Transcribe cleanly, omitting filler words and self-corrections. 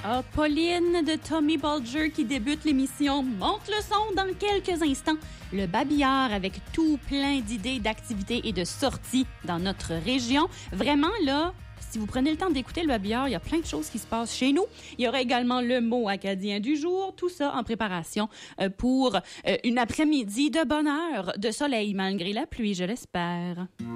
Ah, Pauline de Tommy Bulger qui débute l'émission Monte le son dans quelques instants. Le babillard avec tout plein d'idées, d'activités et de sorties dans notre région. Vraiment, là, si vous prenez le temps d'écouter le babillard, il y a plein de choses qui se passent chez nous. Il y aura également le mot acadien du jour. Tout ça en préparation pour une après-midi de bonheur, de soleil malgré la pluie, je l'espère.